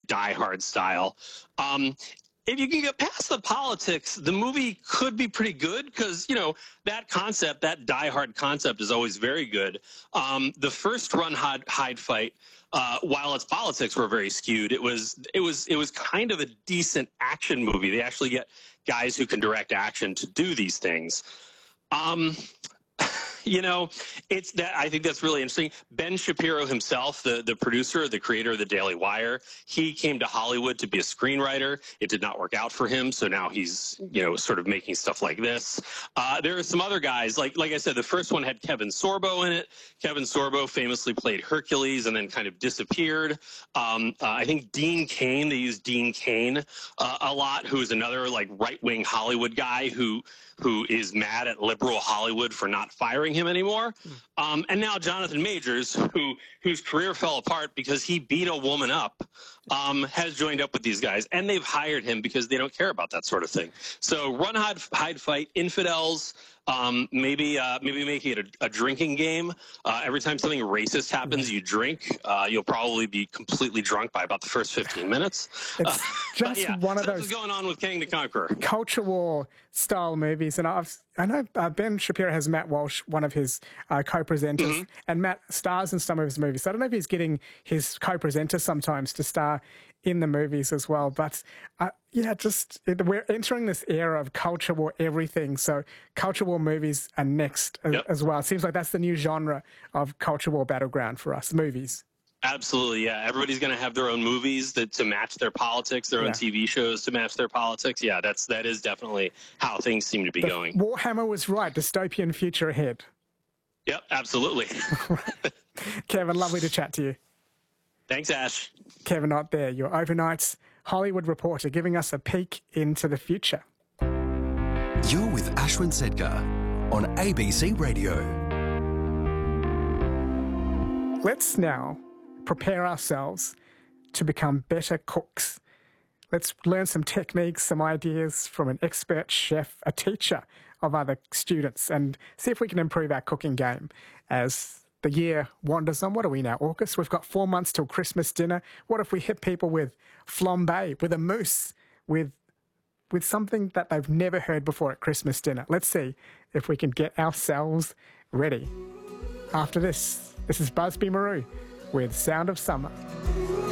Die Hard style. If you can get past the politics, the movie could be pretty good because, you know, that concept, that Die Hard concept is always very good. The first Run Hide fight, while its politics were very skewed, it was kind of a decent action movie. They actually get guys who can direct action to do these things. You know, it's that I think that's really interesting. Ben Shapiro himself, the producer, the creator of the Daily Wire, he came to Hollywood to be a screenwriter. It did not work out for him, so now he's, you know, sort of making stuff like this. There are some other guys, like I said, the first one had Kevin Sorbo in it. Kevin Sorbo famously played Hercules and then kind of disappeared. I think Dean Cain, they used Dean Cain a lot, who is another like right-wing Hollywood guy who is mad at liberal Hollywood for not firing him anymore. And now Jonathan Majors, whose career fell apart because he beat a woman up, has joined up with these guys. And they've hired him because they don't care about that sort of thing. So Run, Hide, Fight, Infidels, maybe making it a drinking game. Every time something racist happens, you drink. You'll probably be completely drunk by about the first 15 minutes. It's just one of those. What's going on with King the Conqueror? Culture war style movies, and I know Ben Shapiro has Matt Walsh, one of his co-presenters, and Matt stars in some of his movies. So I don't know if he's getting his co-presenters sometimes to star in the movies as well. But we're entering this era of culture war everything. So culture war movies are next as well. It seems like that's the new genre of culture war battleground for us, movies. Absolutely, yeah. Everybody's going to have their own movies to match their politics, their own TV shows to match their politics. Yeah, that is definitely how things seem to be going. Warhammer was right. Dystopian future ahead. Yep, absolutely. Kevin, lovely to chat to you. Thanks, Ash. Kevin Ott there, your overnight Hollywood reporter, giving us a peek into the future. You're with Ashwin Sedgar on ABC Radio. Let's now prepare ourselves to become better cooks. Let's learn some techniques, some ideas from an expert chef, a teacher of other students, and see if we can improve our cooking game as the year wanders on. What are we now, August? We've got 4 months till Christmas dinner. What if we hit people with flambe, with a mousse, with something that they've never heard before at Christmas dinner? Let's see if we can get ourselves ready. After this is Busby Marou with Sound of Summer.